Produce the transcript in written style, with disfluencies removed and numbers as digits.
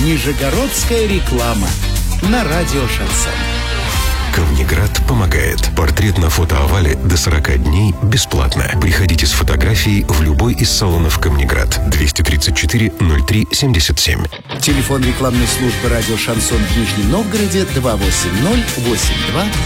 Нижегородская реклама на радио «Шансон». Камнеград помогает. Портрет на фотоовале до 40 дней бесплатно. Приходите с фотографией в любой из салонов Камнеград. 234 03 77. Телефон рекламной службы радио «Шансон» в Нижнем Новгороде 280 82